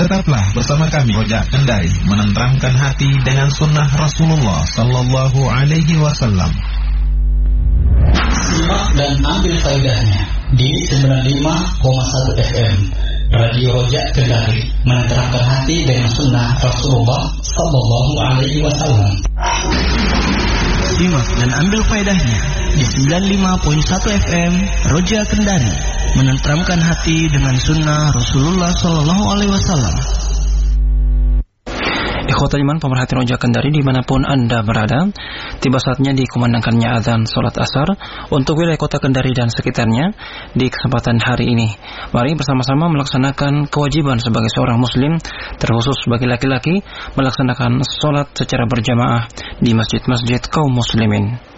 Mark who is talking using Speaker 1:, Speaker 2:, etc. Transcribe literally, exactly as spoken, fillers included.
Speaker 1: Tetaplah bersama kami Rojak Kendari, menenteramkan hati dengan sunnah Rasulullah Sallallahu Alaihi Wasallam.
Speaker 2: Simak dan ambil faedahnya di sembilan puluh lima koma satu F M Radio Rojak Kendari, menenteramkan hati dengan sunnah Rasulullah Sallallahu Alaihi Wasallam. Simak dan ambil faedahnya di sembilan puluh lima koma satu F M Rojak Kendari, menenteramkan hati dengan sunnah Rasulullah Sallallahu Alaihi Wasallam. Ikhwatul iman, pemerhati Rojak Kendari dimanapun Anda berada, tiba saatnya dikumandangkannya azan sholat asar untuk wilayah kota Kendari dan sekitarnya di kesempatan hari ini. Mari bersama-sama melaksanakan kewajiban sebagai seorang muslim, terkhusus bagi laki-laki, melaksanakan sholat secara berjamaah di masjid-masjid kaum muslimin.